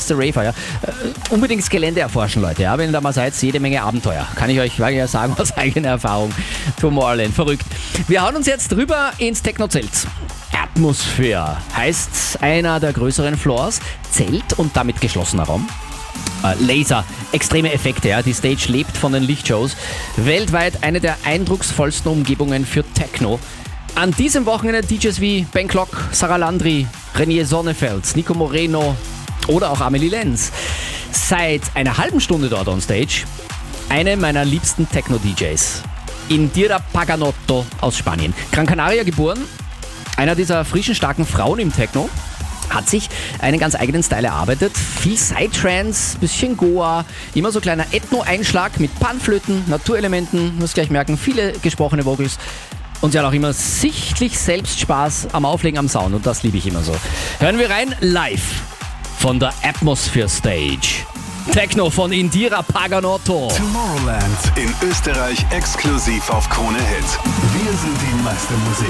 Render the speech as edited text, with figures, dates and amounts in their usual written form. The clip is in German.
the Raver. Ja. Unbedingt das Gelände erforschen, Leute. Ja. Wenn ihr da mal seid, jede Menge Abenteuer. Kann ich euch sagen aus eigener Erfahrung. Tomorrowland, verrückt. Wir hauen uns jetzt rüber ins Techno-Zelt. Atmosphere heißt einer der größeren Floors. Zelt und damit geschlossener Raum. Laser, extreme Effekte, ja. Die Stage lebt von den Lichtshows. Weltweit eine der eindrucksvollsten Umgebungen für Techno. An diesem Wochenende DJs wie Ben Klock, Sarah Landry, René Sonnefeld, Nico Moreno oder auch Amelie Lenz. Seit einer halben Stunde dort on Stage eine meiner liebsten Techno-DJs. Indira Paganotto aus Spanien. Gran Canaria geboren, einer dieser frischen, starken Frauen im Techno. Hat sich einen ganz eigenen Style erarbeitet. Viel Psytrance, bisschen Goa, immer so kleiner Ethno-Einschlag mit Panflöten, Naturelementen, muss gleich merken, viele gesprochene Vocals. Und sie hat auch immer sichtlich selbst Spaß am Auflegen am Sound und das liebe ich immer so. Hören wir rein live von der Atmosphere Stage. Techno von Indira Paganotto. Tomorrowland in Österreich exklusiv auf Krone Hit. Wir sind die meiste Musik.